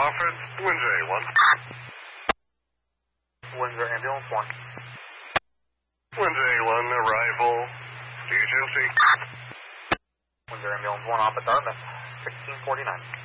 Offered, Windsor A1. Windsor Ambulance 1. Windsor A1, arrival, agency. Windsor Ambulance 1 off at Dartmouth, 1649.